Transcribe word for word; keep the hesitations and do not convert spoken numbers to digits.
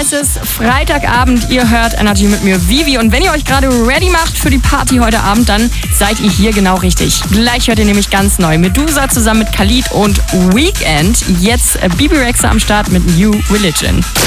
Es ist Freitagabend, ihr hört Energy mit mir, Vivi. Und wenn ihr euch gerade ready macht für die Party heute Abend, dann seid ihr hier genau richtig. Gleich hört ihr nämlich ganz neu Medusa zusammen mit Khalid und Weekend. Jetzt Bibi Rexha am Start mit New Religion.